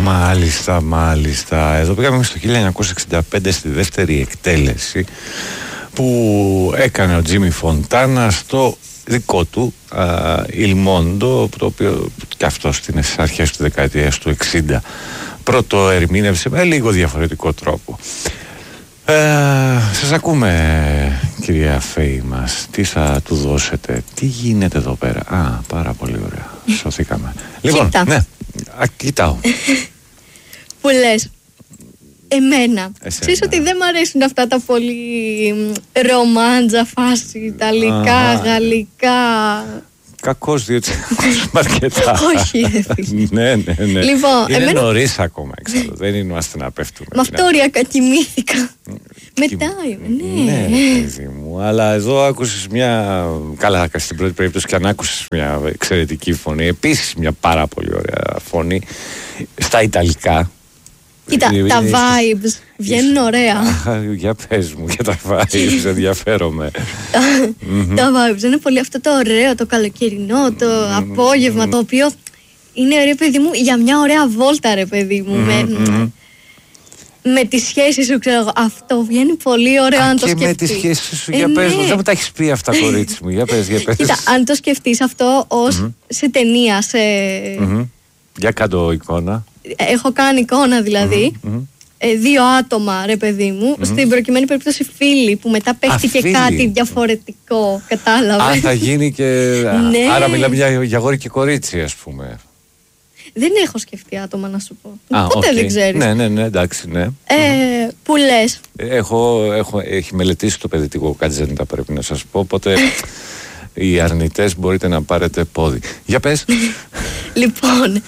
Μάλιστα. Εδώ πήγαμε στο 1965 στη δεύτερη εκτέλεση που έκανε ο Τζίμι Φοντάνα στο δικό του Il Mondo, το οποίο και αυτό στις αρχές του δεκαετίας του 60 πρώτο ερμήνευσε με λίγο διαφορετικό τρόπο. Σας ακούμε, κυρία Φέη μας. Τι θα του δώσετε? Τι γίνεται εδώ πέρα? Πάρα πολύ ωραία. Σωθήκαμε. Λοιπόν, ναι, κοιτάω. Που λες, εμένα ξέρεις ότι δεν μ' αρέσουν αυτά τα πολύ ρομάντζα φάση, ιταλικά, γαλλικά. Κακός, διότι ακούσουμε αρκετά. Όχι, ρε φίλε. Ναι. Λοιπόν, είναι νωρίς ακόμα, εξάλλου. Δεν είμαστε να πέφτουμε. Με αυτό ωριακά κοιμήθηκα. Μετά ναι, παιδί μου. Αλλά εδώ άκουσες μια. Καλά, στην πρώτη περίπτωση και αν άκουσες μια εξαιρετική φωνή. Επίσης μια πάρα πολύ ωραία φωνή. Στα ιταλικά. Κοίτα, τα vibes βγαίνουν ωραία. Για πες μου, για τα vibes, ενδιαφέρομαι. Τα vibes είναι πολύ αυτό το ωραίο, το καλοκαιρινό, το απόγευμα, το οποίο είναι ρε παιδί μου για μια ωραία βόλτα, ρε παιδί μου. Με τις σχέσεις σου, ξέρω εγώ. Αυτό βγαίνει πολύ ωραίο αν το σκεφτείς. Και με τις σχέσεις σου, για πες μου, δεν μου τα έχεις πει αυτά, κορίτσι μου. Για πες. Κοίτα, αν το σκεφτείς αυτό ως σε ταινία, Για κάτω εικόνα. Έχω κάνει εικόνα δηλαδή. Δύο άτομα, ρε παιδί μου. Στην προκειμένη περίπτωση φίλοι, που μετά παίχτηκε κάτι διαφορετικό. Κατάλαβες? Θα γίνει και. Ναι. Άρα μιλάμε για αγόρι και κορίτσι, ας πούμε. Δεν έχω σκεφτεί άτομα, να σου πω. Ποτέ δεν ξέρεις. Ναι, εντάξει, ναι. Που λες? Έχει μελετήσει το παιδιτικό κατζέντα, πρέπει να σας πω. Οπότε οι αρνητές μπορείτε να πάρετε πόδι. Για πες. Λοιπόν.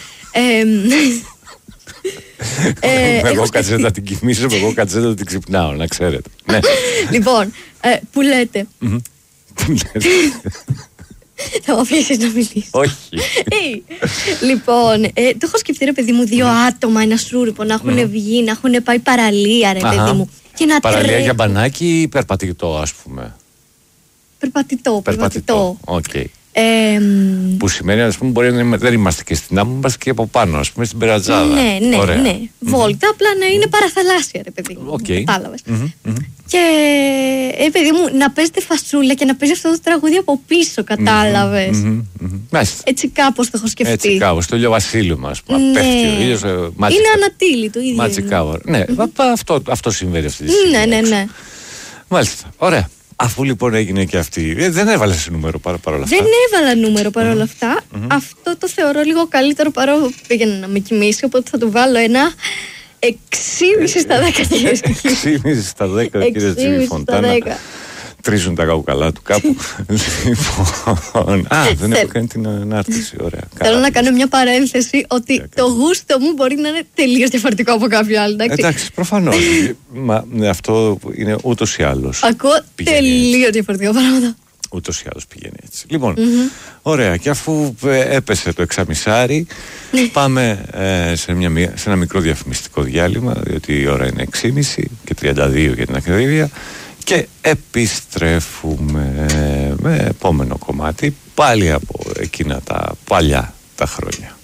Εγώ κατζέντα την κοιμήσω, εγώ κατζέντα την ξυπνάω, να ξέρετε. Ναι. Λοιπόν, που λέτε? Θα μου αφήσεις να μιλήσεις? Όχι. Λοιπόν, το έχω σκεφτεί, ρε παιδί μου, δύο άτομα, ένα σούρουπο, να έχουν βγει, να έχουν πάει παραλία, ρε παιδί μου. Παραλία για μπανάκι ή περπατητό, ας πούμε? Περπατητό. Οκ. Που σημαίνει, ας πούμε, μπορεί να δεν είμαστε και στην άμμο μας και από πάνω, ας πούμε, στην περατζάδα. Ναι. Βόλτα, απλά να είναι παραθαλάσσια, ρε παιδί μου. Κατάλαβες. Και παιδί μου, να παίζετε φασούλα και να παίζει αυτό το τραγούδι από πίσω, κατάλαβες. Έτσι κάπως το έχω σκεφτεί. Έτσι κάπως, το ηλιοβασίλειο, ας πούμε. Πέφτει ο ήλιος. Είναι ανατύλι το ίδιο. Magic hour. Ναι, αυτό συμβαίνει αυτή τη στιγμή. Ναι. Μάλιστα, ωραία. Αφού λοιπόν έγινε και αυτή. Δεν έβαλες νούμερο παρόλα αυτά. Δεν έβαλα νούμερο παρόλα αυτά. Αυτό το θεωρώ λίγο καλύτερο παρόλο που πήγαινε να με κοιμήσει. Οπότε θα του βάλω ένα 6,5 στα 10, κύριε. 6,5 στα 10, κύριε Τζίμι Φοντάνα. Τρίζουν τα καουκαλά του κάπου. Λοιπόν. Δεν έχω κάνει την ανάρτηση. Ωραία. Θέλω να κάνω μια παρένθεση ότι το γούστο μου μπορεί να είναι τελείως διαφορετικό από κάποιο άλλο. Εντάξει, προφανώς. Αυτό είναι ούτως ή άλλως. Ακούω τελείως διαφορετικά πράγματα. Ούτως ή άλλως πηγαίνει έτσι. Λοιπόν, ωραία. Και αφού έπεσε το εξαμισάρι, πάμε σε ένα μικρό διαφημιστικό διάλειμμα, διότι η ώρα είναι 6,5 και 32 για την ακρίβεια. Και επιστρέφουμε με επόμενο κομμάτι, πάλι από εκείνα τα παλιά τα χρόνια.